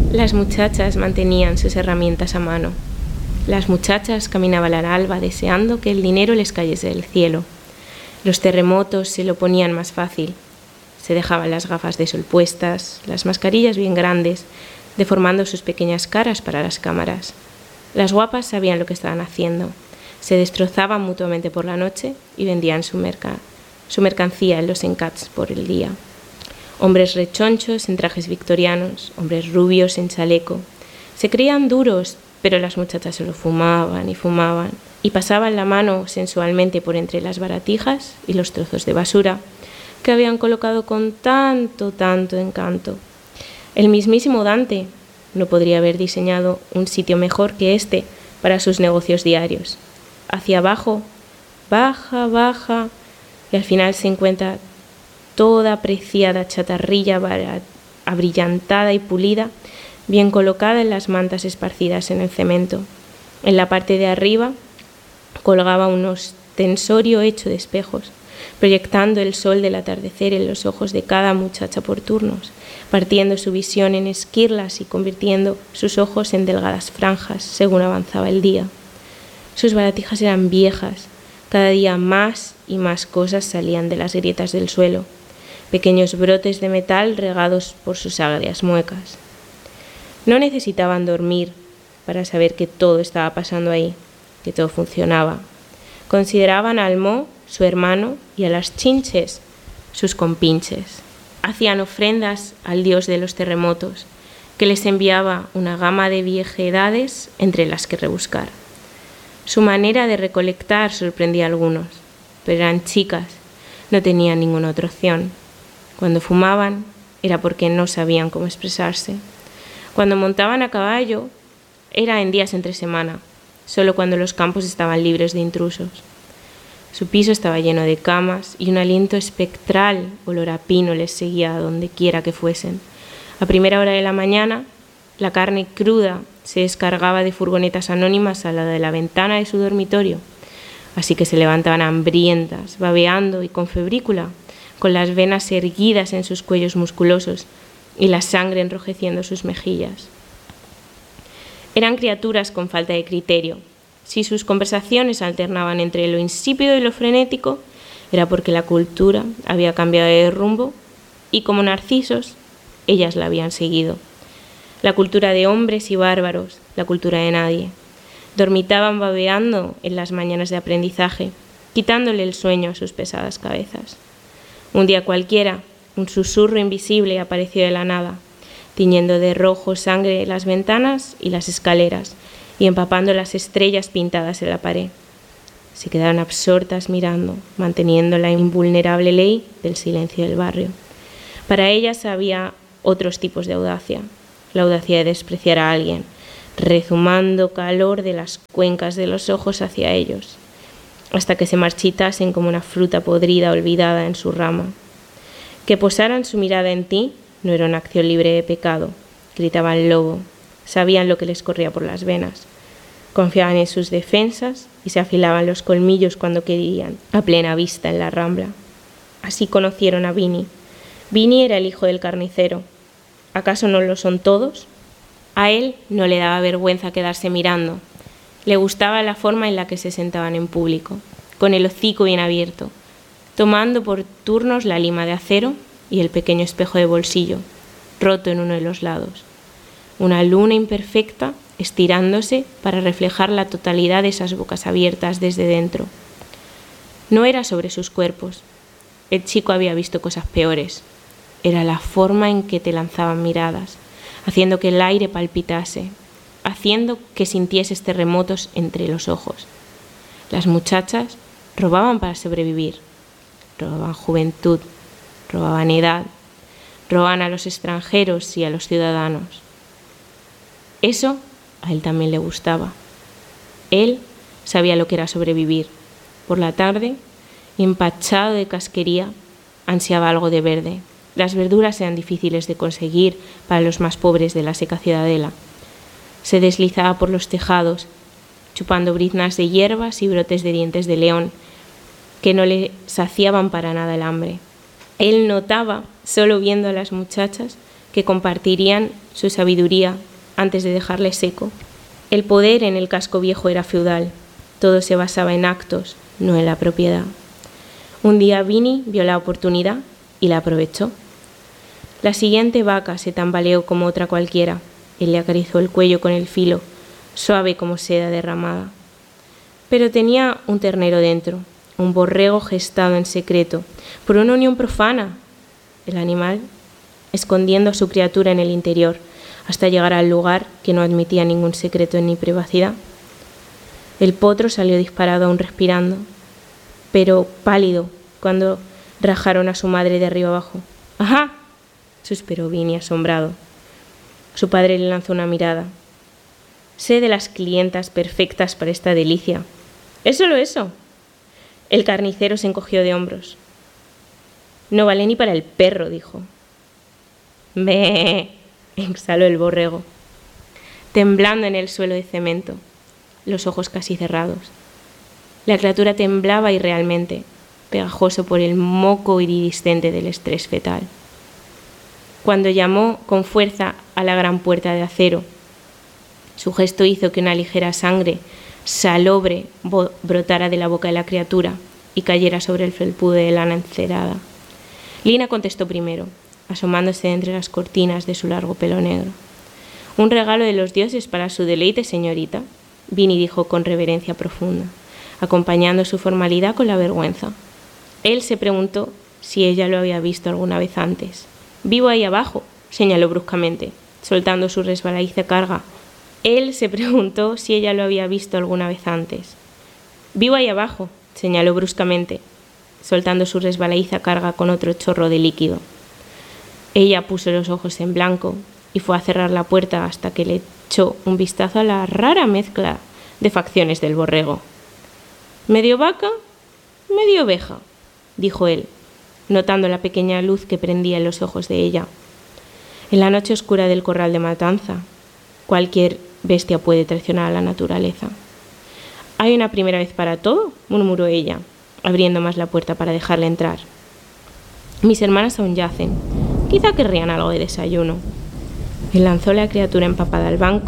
Las muchachas mantenían sus herramientas a mano. Las muchachas caminaban al alba deseando que el dinero les cayese del cielo. Los terremotos se lo ponían más fácil. Se dejaban las gafas de sol puestas, las mascarillas bien grandes, deformando sus pequeñas caras para las cámaras. Las guapas sabían lo que estaban haciendo. Se destrozaban mutuamente por la noche y vendían su mercancía en los encats por el día. Hombres rechonchos en trajes victorianos, hombres rubios en chaleco. Se creían duros, pero las muchachas solo fumaban y pasaban la mano sensualmente por entre las baratijas y los trozos de basura que habían colocado con tanto encanto. El mismísimo Dante no podría haber diseñado un sitio mejor que este para sus negocios diarios. Hacia abajo, baja, y al final se encuentra toda apreciada chatarrilla abrillantada y pulida, bien colocada en las mantas esparcidas en el cemento. En la parte de arriba colgaba un ostensorio hecho de espejos, proyectando el sol del atardecer en los ojos de cada muchacha por turnos, partiendo su visión en esquirlas y convirtiendo sus ojos en delgadas franjas según avanzaba el día. Sus baratijas eran viejas, cada día más y más cosas salían de las grietas del suelo, pequeños brotes de metal regados por sus agrias muecas. No necesitaban dormir para saber que todo estaba pasando ahí, que todo funcionaba. Consideraban al Mo su hermano y a las chinches sus compinches. Hacían ofrendas al dios de los terremotos, que les enviaba una gama de viejedades entre las que rebuscar. Su manera de recolectar sorprendía a algunos, pero eran chicas, no tenían ninguna otra opción. Cuando fumaban era porque no sabían cómo expresarse. Cuando montaban a caballo era en días entre semana, solo cuando los campos estaban libres de intrusos. Su piso estaba lleno de camas y un aliento espectral, olor a pino, les seguía a donde quiera que fuesen. A primera hora de la mañana, la carne cruda se descargaba de furgonetas anónimas al lado de la ventana de su dormitorio, así que se levantaban hambrientas, babeando y con febrícula, con las venas erguidas en sus cuellos musculosos y la sangre enrojeciendo sus mejillas. Eran criaturas con falta de criterio. Si sus conversaciones alternaban entre lo insípido y lo frenético, era porque la cultura había cambiado de rumbo y, como narcisos, ellas la habían seguido. La cultura de hombres y bárbaros, la cultura de nadie. Dormitaban babeando en las mañanas de aprendizaje, quitándole el sueño a sus pesadas cabezas. Un día cualquiera, un susurro invisible apareció de la nada, tiñendo de rojo sangre las ventanas y las escaleras y empapando las estrellas pintadas en la pared. Se quedaron absortas mirando, manteniendo la invulnerable ley del silencio del barrio. Para ellas había otros tipos de audacia, la audacia de despreciar a alguien, rezumando calor de las cuencas de los ojos hacia ellos, hasta que se marchitasen como una fruta podrida olvidada en su rama. Que posaran su mirada en ti no era una acción libre de pecado, gritaban el lobo, sabían lo que les corría por las venas, confiaban en sus defensas y se afilaban los colmillos cuando querían, a plena vista en la rambla. Así conocieron a Vini. Vini era el hijo del carnicero. ¿Acaso no lo son todos? A él no le daba vergüenza quedarse mirando. Le gustaba la forma en la que se sentaban en público, con el hocico bien abierto, tomando por turnos la lima de acero y el pequeño espejo de bolsillo, roto en uno de los lados. Una luna imperfecta estirándose para reflejar la totalidad de esas bocas abiertas desde dentro. No era sobre sus cuerpos. El chico había visto cosas peores. Era la forma en que te lanzaban miradas, haciendo que el aire palpitase, haciendo que sintieses terremotos entre los ojos. Las muchachas robaban para sobrevivir. Robaban juventud, robaban edad, robaban a los extranjeros y a los ciudadanos. Eso a él también le gustaba. Él sabía lo que era sobrevivir. Por la tarde, empachado de casquería, ansiaba algo de verde. Las verduras eran difíciles de conseguir para los más pobres de la seca ciudadela. Se deslizaba por los tejados, chupando briznas de hierbas y brotes de dientes de león, que no le saciaban para nada el hambre. Él notaba, solo viendo a las muchachas, que compartirían su sabiduría antes de dejarle seco. El poder en el casco viejo era feudal. Todo se basaba en actos, no en la propiedad. Un día Vinny vio la oportunidad y la aprovechó. La siguiente vaca se tambaleó como otra cualquiera. Él le acarició el cuello con el filo, suave como seda derramada. Pero tenía un ternero dentro, un borrego gestado en secreto, por una unión profana. El animal, escondiendo a su criatura en el interior, hasta llegar al lugar que no admitía ningún secreto ni privacidad. El potro salió disparado aún respirando, pero pálido cuando rajaron a su madre de arriba abajo. ¡Ajá!, suspiró Vinny asombrado. Su padre le lanzó una mirada. Sé de las clientas perfectas para esta delicia. ¿Es solo eso? El carnicero se encogió de hombros. No vale ni para el perro, dijo. ¡Mee!, exhaló el borrego, temblando en el suelo de cemento, los ojos casi cerrados. La criatura temblaba irrealmente, pegajoso por el moco iridiscente del estrés fetal. Cuando llamó con fuerza a la gran puerta de acero, su gesto hizo que una ligera sangre salobre brotara de la boca de la criatura y cayera sobre el felpudo de lana encerada. Lina contestó primero, asomándose de entre las cortinas de su largo pelo negro. Un regalo de los dioses para su deleite, señorita, Vinny dijo con reverencia profunda, acompañando su formalidad con la vergüenza. Él se preguntó si ella lo había visto alguna vez antes. Vivo ahí abajo, señaló bruscamente, soltando su resbaladiza carga. Él se preguntó si ella lo había visto alguna vez antes. Vivo ahí abajo, señaló bruscamente, soltando su resbaladiza carga con otro chorro de líquido. Ella puso los ojos en blanco y fue a cerrar la puerta hasta que le echó un vistazo a la rara mezcla de facciones del borrego. «Medio vaca, medio oveja», dijo él, notando la pequeña luz que prendía en los ojos de ella. En la noche oscura del corral de matanza, cualquier bestia puede traicionar a la naturaleza. «Hay una primera vez para todo», murmuró ella, abriendo más la puerta para dejarle entrar. «Mis hermanas aún yacen. Quizá querrían algo de desayuno». Él lanzó la criatura empapada al banco